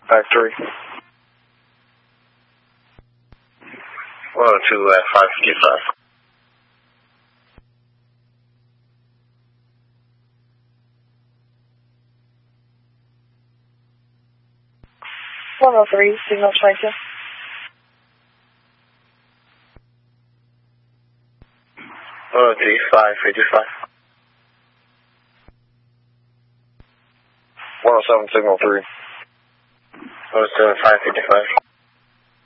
Factory. 102 at 555. Signal Striker. 103, 555. 107, signal 3. 107, 555.